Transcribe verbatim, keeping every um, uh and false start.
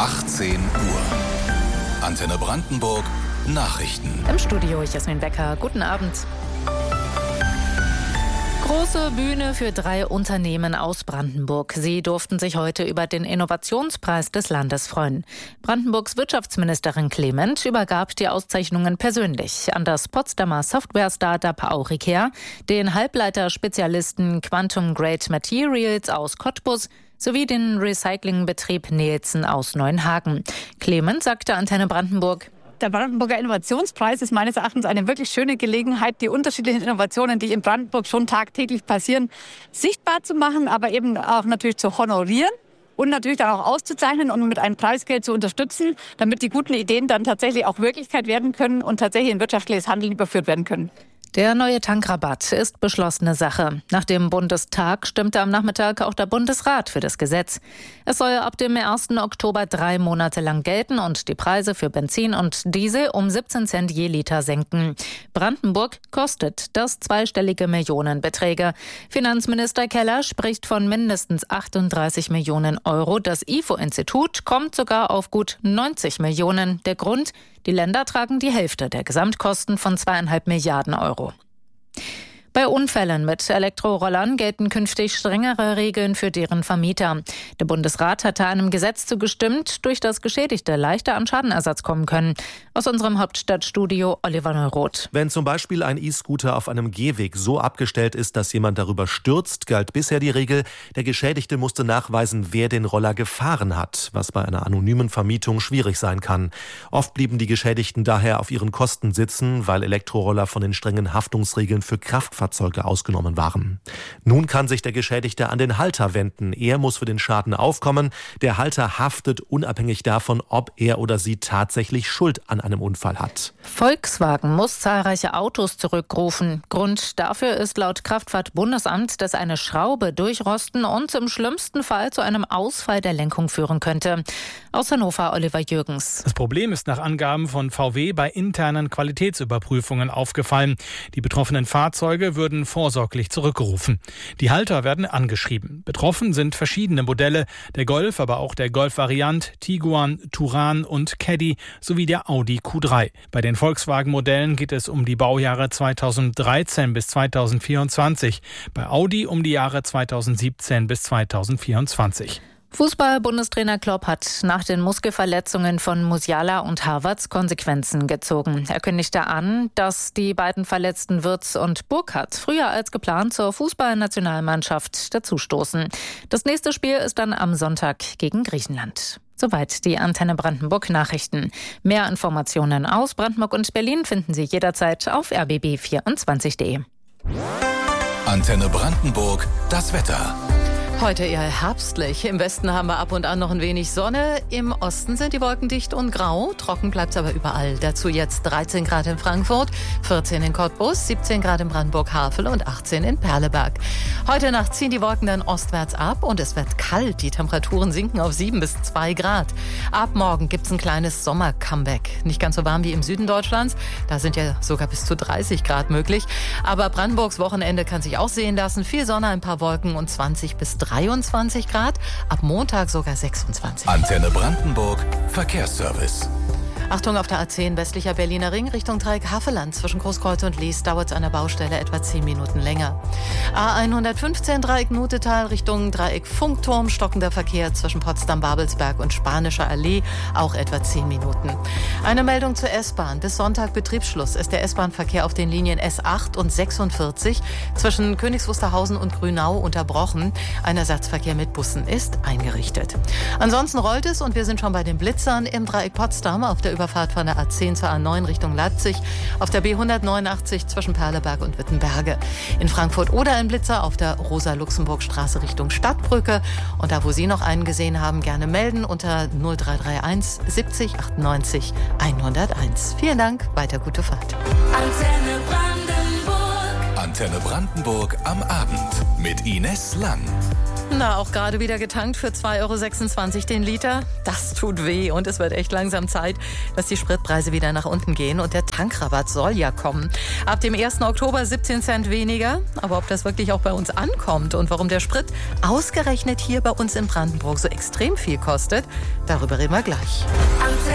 achtzehn Uhr. Antenne Brandenburg Nachrichten. Im Studio Jasmin Becker. Guten Abend. Große Bühne für drei Unternehmen aus Brandenburg. Sie durften sich heute über den Innovationspreis des Landes freuen. Brandenburgs Wirtschaftsministerin Clement übergab die Auszeichnungen persönlich an das Potsdamer Software-Startup Auricare, den Halbleiterspezialisten Quantum Grade Materials aus Cottbus sowie den Recyclingbetrieb Nielsen aus Neuenhagen. Clement sagte Antenne Brandenburg: Der Brandenburger Innovationspreis ist meines Erachtens eine wirklich schöne Gelegenheit, die unterschiedlichen Innovationen, die in Brandenburg schon tagtäglich passieren, sichtbar zu machen, aber eben auch natürlich zu honorieren und natürlich dann auch auszuzeichnen und mit einem Preisgeld zu unterstützen, damit die guten Ideen dann tatsächlich auch Wirklichkeit werden können und tatsächlich in wirtschaftliches Handeln überführt werden können. Der neue Tankrabatt ist beschlossene Sache. Nach dem Bundestag stimmte am Nachmittag auch der Bundesrat für das Gesetz. Es soll ab dem ersten Oktober drei Monate lang gelten und die Preise für Benzin und Diesel um siebzehn Cent je Liter senken. Brandenburg kostet das zweistellige Millionenbeträge. Finanzminister Keller spricht von mindestens achtunddreißig Millionen Euro. Das I F O-Institut kommt sogar auf gut neunzig Millionen. Der Grund: Die Länder tragen die Hälfte der Gesamtkosten von zweieinhalb Milliarden Euro. Bei Unfällen mit Elektrorollern gelten künftig strengere Regeln für deren Vermieter. Der Bundesrat hatte einem Gesetz zugestimmt, durch das Geschädigte leichter an Schadenersatz kommen können. Aus unserem Hauptstadtstudio Oliver Neuroth. Wenn zum Beispiel ein E-Scooter auf einem Gehweg so abgestellt ist, dass jemand darüber stürzt, galt bisher die Regel, der Geschädigte musste nachweisen, wer den Roller gefahren hat, was bei einer anonymen Vermietung schwierig sein kann. Oft blieben die Geschädigten daher auf ihren Kosten sitzen, weil Elektroroller von den strengen Haftungsregeln für Kraftfahrzeuge Fahrzeuge ausgenommen waren. Nun kann sich der Geschädigte an den Halter wenden. Er muss für den Schaden aufkommen. Der Halter haftet unabhängig davon, ob er oder sie tatsächlich Schuld an einem Unfall hat. Volkswagen muss zahlreiche Autos zurückrufen. Grund dafür ist laut Kraftfahrtbundesamt, dass eine Schraube durchrosten und im schlimmsten Fall zu einem Ausfall der Lenkung führen könnte. Aus Hannover Oliver Jürgens. Das Problem ist nach Angaben von V W bei internen Qualitätsüberprüfungen aufgefallen. Die betroffenen Fahrzeuge würden vorsorglich zurückgerufen. Die Halter werden angeschrieben. Betroffen sind verschiedene Modelle, der Golf, aber auch der Golf-Variant, Tiguan, Touran und Caddy sowie der Audi Q drei. Bei den Volkswagen-Modellen geht es um die Baujahre zweitausenddreizehn bis zweitausendvierundzwanzig, bei Audi um die Jahre zweitausendsiebzehn bis zweitausendvierundzwanzig. Fußball-Bundestrainer Klopp hat nach den Muskelverletzungen von Musiala und Havertz Konsequenzen gezogen. Er kündigte an, dass die beiden verletzten Wirtz und Burkhardt früher als geplant zur Fußballnationalmannschaft dazustoßen. Das nächste Spiel ist dann am Sonntag gegen Griechenland. Soweit die Antenne Brandenburg Nachrichten. Mehr Informationen aus Brandenburg und Berlin finden Sie jederzeit auf r b b vierundzwanzig punkt de. Antenne Brandenburg, das Wetter. Heute eher herbstlich. Im Westen haben wir ab und an noch ein wenig Sonne. Im Osten sind die Wolken dicht und grau. Trocken bleibt es aber überall. Dazu jetzt dreizehn Grad in Frankfurt, vierzehn in Cottbus, siebzehn Grad in Brandenburg-Havel und achtzehn in Perleberg. Heute Nacht ziehen die Wolken dann ostwärts ab und es wird kalt. Die Temperaturen sinken auf sieben bis zwei Grad. Ab morgen gibt es ein kleines Sommer-Comeback. Nicht ganz so warm wie im Süden Deutschlands. Da sind ja sogar bis zu dreißig Grad möglich. Aber Brandenburgs Wochenende kann sich auch sehen lassen. Viel Sonne, ein paar Wolken und zwanzig bis dreiundzwanzig Grad, ab Montag sogar sechsundzwanzig. Antenne Brandenburg, Verkehrsservice. Achtung, auf der A zehn westlicher Berliner Ring Richtung Dreieck Havelland. Zwischen Großkreuz und Lies dauert es an der Baustelle etwa zehn Minuten länger. A hundertfünfzehn Dreieck Nutetal Richtung Dreieck Funkturm. Stockender Verkehr zwischen Potsdam-Babelsberg und Spanischer Allee. Auch etwa zehn Minuten. Eine Meldung zur S-Bahn. Bis Sonntag Betriebsschluss ist der S-Bahn-Verkehr auf den Linien S acht und sechsundvierzig zwischen Königs Wusterhausen und Grünau unterbrochen. Ein Ersatzverkehr mit Bussen ist eingerichtet. Ansonsten rollt es und wir sind schon bei den Blitzern im Dreieck Potsdam auf der Überfahrt von der A zehn zur A neun Richtung Leipzig, auf der B hundertneunundachtzig zwischen Perleberg und Wittenberge. In Frankfurt oder ein Blitzer auf der Rosa-Luxemburg-Straße Richtung Stadtbrücke. Und da, wo Sie noch einen gesehen haben, gerne melden unter null drei drei eins siebzig achtundneunzig hunderteins. Vielen Dank, weiter gute Fahrt. Antenne Brandenburg. Antenne Brandenburg am Abend mit Ines Lang. Na, auch gerade wieder getankt für zwei Euro sechsundzwanzig den Liter. Das tut weh und es wird echt langsam Zeit, dass die Spritpreise wieder nach unten gehen. Und der Tankrabatt soll ja kommen. Ab dem ersten Oktober siebzehn Cent weniger. Aber ob das wirklich auch bei uns ankommt und warum der Sprit ausgerechnet hier bei uns in Brandenburg so extrem viel kostet, darüber reden wir gleich.